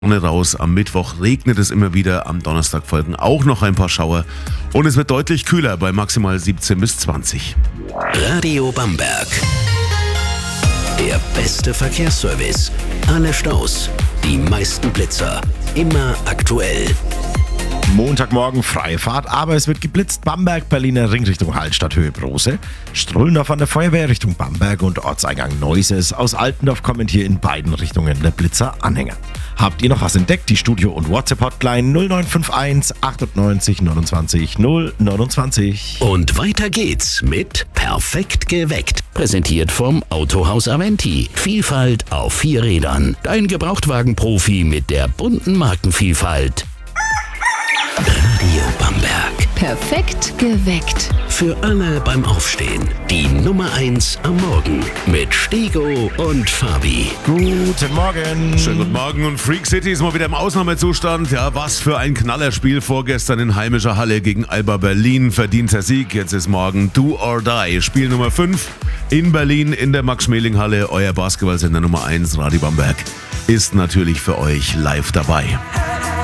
Sonne raus. Am Mittwoch regnet es immer wieder. Am Donnerstag folgen auch noch ein paar Schauer. Und es wird deutlich kühler bei maximal 17 bis 20. Radio Bamberg. Der beste Verkehrsservice. Alle Staus. Die meisten Blitzer. Immer aktuell. Montagmorgen freie Fahrt, aber es wird geblitzt. Bamberg, Berliner Ring Richtung Hallstatt, Höhe Brose. Strullendorf an der Feuerwehr Richtung Bamberg und Ortseingang Neuses. Aus Altendorf kommen hier in beiden Richtungen der Blitzer-Anhänger. Habt ihr noch was entdeckt? Die Studio- und WhatsApp-Hotline 0951 98 29 029. Und weiter geht's mit Perfekt geweckt. Präsentiert vom Autohaus Aventi. Vielfalt auf 4 Rädern. Dein Gebrauchtwagen-Profi mit der bunten Markenvielfalt. Radio Bamberg. Perfekt geweckt. Für alle beim Aufstehen. Die Nummer 1 am Morgen. Mit Stego und Fabi. Guten Morgen. Schönen guten Morgen und Freak City ist mal wieder im Ausnahmezustand. Ja, was für ein Knallerspiel vorgestern in heimischer Halle gegen Alba Berlin. Verdienter Sieg. Jetzt ist morgen Do or Die. Spiel Nummer 5 in Berlin in der Max-Schmeling-Halle. Euer Basketballsender Nummer 1, Radio Bamberg, ist natürlich für euch live dabei.